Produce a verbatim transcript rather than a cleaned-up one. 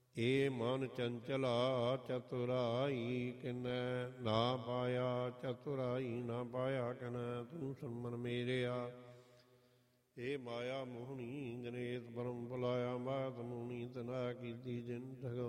ਏ ਮਨ ਚੰਚਲਾ ਚਤੁਰਾਈ ਕਿਨੈ ਨਾ ਪਾਇਆ, ਚਤੁਰਾਈ ਨਾ ਪਾਇਆ ਕਿਨੈ ਤੂੰ ਸੁਮਨ ਮੇਰਿਆ। ਏ ਮਾਇਆ ਮੋਹਣੀ ਗਣੇਤ ਪਰਮ ਬੁਲਾਇਆ, ਮਾਤ ਮੋਹਣੀ ਤਨਾ ਕੀਤੀ ਜਿਨ ਠਗਾਈ।